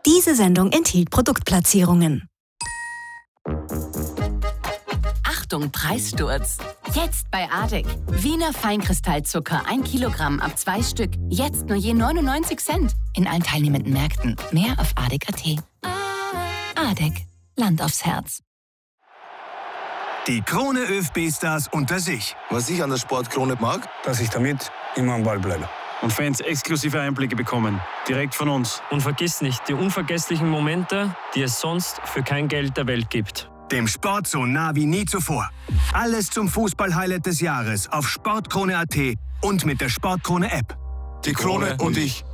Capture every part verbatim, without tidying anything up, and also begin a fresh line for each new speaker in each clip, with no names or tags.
Diese Sendung enthielt Produktplatzierungen.
Achtung, Preissturz! Jetzt bei Adek. Wiener Feinkristallzucker, ein Kilogramm ab zwei Stück. Jetzt nur je neunundneunzig Cent. In allen teilnehmenden Märkten. Mehr auf adek punkt at. Adek. Land aufs Herz.
Die Krone ÖFB-Stars unter sich.
Was ich an der Sportkrone mag,
dass ich damit immer am Ball bleibe.
Und Fans exklusive Einblicke bekommen. Direkt von uns.
Und vergiss nicht, die unvergesslichen Momente, die es sonst für kein Geld der Welt gibt.
Dem Sport so nah wie nie zuvor. Alles zum Fußball-Highlight des Jahres auf sportkrone punkt at und mit der Sportkrone-App.
Die Krone und ich.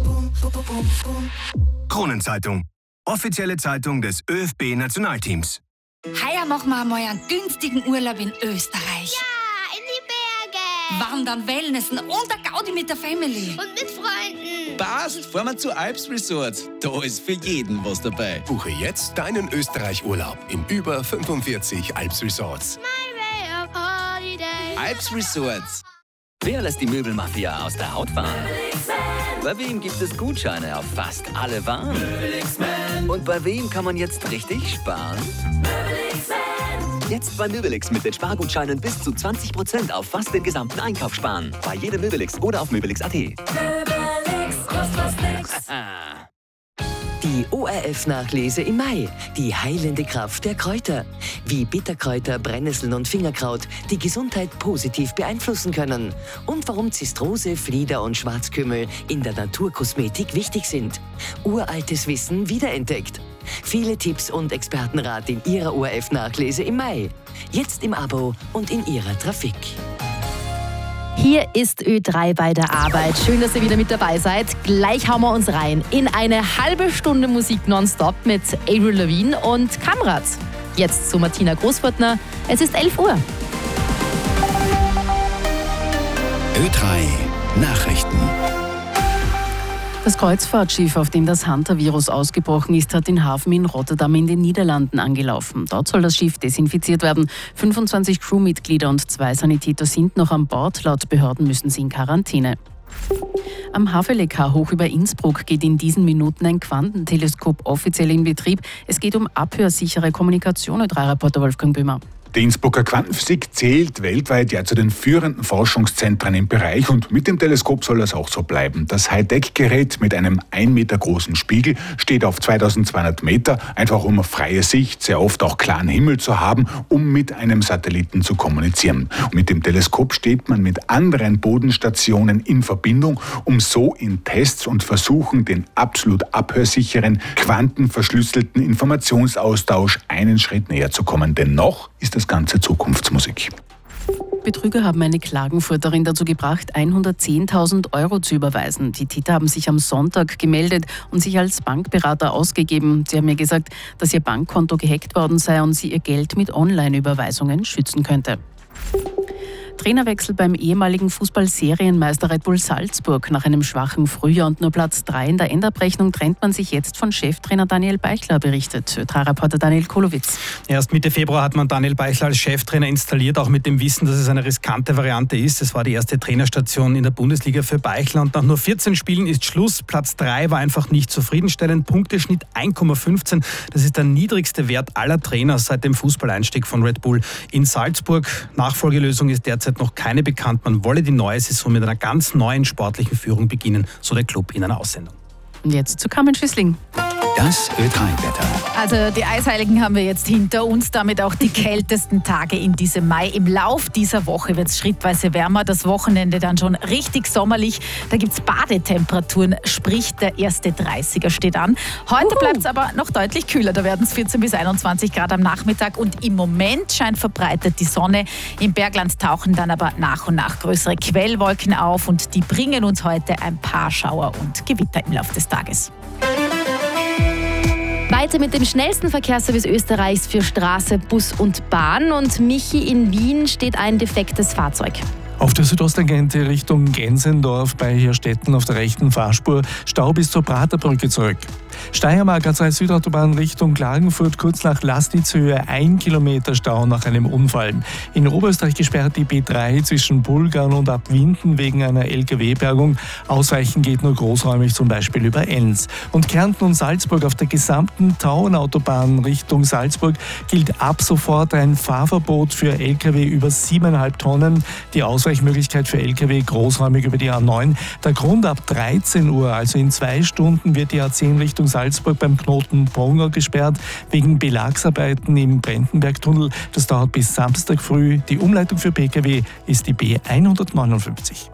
Kronenzeitung. Offizielle Zeitung des ÖFB-Nationalteams.
Heuer machen wir einmal einen günstigen Urlaub in Österreich.
Ja, in die Berge.
Wandern, Wellnessen und der Gaudi mit der Family.
Und mit Freunden.
Passt, fahren wir zu Alps Resorts. Da ist für jeden was dabei.
Buche jetzt deinen Österreich-Urlaub in über fünfundvierzig Alps Resorts.
My way of holiday.
Alps Resorts.
Wer lässt die Möbelmafia aus der Haut fahren? Bei wem gibt es Gutscheine auf fast alle Waren? Und bei wem kann man jetzt richtig sparen? Jetzt bei Möbelix mit den Spargutscheinen bis zu zwanzig Prozent auf fast den gesamten Einkauf sparen. Bei jedem Möbelix oder auf möbelix punkt at. Möbelix, kostet was nix.
Die O R F-Nachlese im Mai. Die heilende Kraft der Kräuter. Wie Bitterkräuter, Brennnesseln und Fingerkraut die Gesundheit positiv beeinflussen können. Und warum Zistrose, Flieder und Schwarzkümmel in der Naturkosmetik wichtig sind. Uraltes Wissen wiederentdeckt. Viele Tipps und Expertenrat in Ihrer O R F-Nachlese im Mai. Jetzt im Abo und in Ihrer Trafik.
Hier ist Ö drei bei der Arbeit. Schön, dass ihr wieder mit dabei seid. Gleich hauen wir uns rein in eine halbe Stunde Musik nonstop mit Avril Lavigne und Kamrat. Jetzt zu Martina Großfurtner. Es ist elf Uhr.
Ö drei Nachrichten.
Das Kreuzfahrtschiff, auf dem das Hunter-Virus ausgebrochen ist, hat den Hafen in Rotterdam in den Niederlanden angelaufen. Dort soll das Schiff desinfiziert werden. fünfundzwanzig Crewmitglieder und zwei Sanitäter sind noch an Bord. Laut Behörden müssen sie in Quarantäne. Am Havel-Ekar hoch über Innsbruck geht in diesen Minuten ein Quantenteleskop offiziell in Betrieb. Es geht um abhörsichere Kommunikation, Ö drei Reporter Wolfgang Böhmer.
Die Innsbrucker Quantenphysik zählt weltweit ja zu den führenden Forschungszentren im Bereich und mit dem Teleskop soll das auch so bleiben. Das Hightech-Gerät mit einem ein Meter großen Spiegel steht auf zweitausendzweihundert Meter, einfach um freie Sicht, sehr oft auch klaren Himmel zu haben, um mit einem Satelliten zu kommunizieren. Und mit dem Teleskop steht man mit anderen Bodenstationen in Verbindung, um so in Tests und Versuchen den absolut abhörsicheren, quantenverschlüsselten Informationsaustausch einen Schritt näher zu kommen. Denn noch ist das ganze Zukunftsmusik.
Betrüger haben eine Klagenfurterin dazu gebracht, hundertzehntausend Euro zu überweisen. Die Täter haben sich am Sonntag gemeldet und sich als Bankberater ausgegeben. Sie haben mir gesagt, dass ihr Bankkonto gehackt worden sei und sie ihr Geld mit Online-Überweisungen schützen könnte. Trainerwechsel beim ehemaligen Fußball-Serienmeister Red Bull Salzburg. Nach einem schwachen Frühjahr und nur Platz drei in der Endabrechnung trennt man sich jetzt von Cheftrainer Daniel Beichler, berichtet Ö drei Reporter Daniel Kolowitz.
Erst Mitte Februar hat man Daniel Beichler als Cheftrainer installiert, auch mit dem Wissen, dass es eine riskante Variante ist. Es war die erste Trainerstation in der Bundesliga für Beichler und nach nur vierzehn Spielen ist Schluss. Platz drei war einfach nicht zufriedenstellend. Punkteschnitt eins Komma fünfzehn. Das ist der niedrigste Wert aller Trainer seit dem Fußballeinstieg von Red Bull in Salzburg. Nachfolgelösung ist derzeit noch keine bekannt. Man wolle die neue Saison mit einer ganz neuen sportlichen Führung beginnen, so der Club in einer Aussendung.
Und jetzt zu Carmen Schüssling.
Das Ö drei Wetter.
Also die Eisheiligen haben wir jetzt hinter uns, damit auch die kältesten Tage in diesem Mai. Im Lauf dieser Woche wird es schrittweise wärmer, das Wochenende dann schon richtig sommerlich. Da gibt es Badetemperaturen, sprich der erste dreißiger steht an. Heute bleibt es aber noch deutlich kühler, da werden es vierzehn bis einundzwanzig Grad am Nachmittag und im Moment scheint verbreitet die Sonne. Im Bergland tauchen dann aber nach und nach größere Quellwolken auf und die bringen uns heute ein paar Schauer und Gewitter im Laufe des Tages.
Weiter mit dem schnellsten Verkehrsservice Österreichs für Straße, Bus und Bahn. Und Michi, in Wien steht ein defektes Fahrzeug.
Auf der Südostagente Richtung Gensendorf bei Hirstetten auf der rechten Fahrspur Stau bis zur Praterbrücke zurück. Steiermark A zwei Südautobahn Richtung Klagenfurt kurz nach Lastnitzhöhe ein Kilometer Stau nach einem Unfall. In Oberösterreich gesperrt die B drei zwischen Bulgarn und Abwinden wegen einer L K W-Bergung. Ausweichen geht nur großräumig, zum Beispiel über Enns. Und Kärnten und Salzburg auf der gesamten Tauenautobahn Richtung Salzburg gilt ab sofort ein Fahrverbot für L K W über siebeneinhalb Tonnen. Die Ausweichmöglichkeit für L K W großräumig über die A neun. Der Grund ab dreizehn Uhr, also in zwei Stunden, wird die A zehn Richtung Salzburg beim Knoten Pongau gesperrt, wegen Belagsarbeiten im Brentenbergtunnel. Das dauert bis Samstag früh. Die Umleitung für P K W ist die B hundertneunundfünfzig.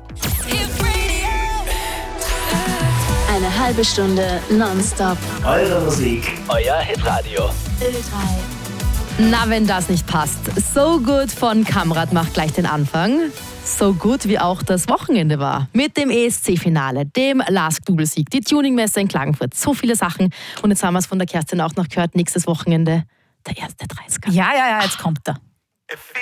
Eine halbe Stunde nonstop.
Eure Musik, euer Hitradio.
Ö drei.
Na, wenn das nicht passt. So Good von Kamrat macht gleich den Anfang. So gut wie auch das Wochenende war. Mit dem E S C-Finale, dem Lask-Doublesieg, die Tuningmesse in Klagenfurt. So viele Sachen. Und jetzt haben wir es von der Kerstin auch noch gehört. Nächstes Wochenende der erste dreißiger.
Ja, ja, ja, jetzt kommt er.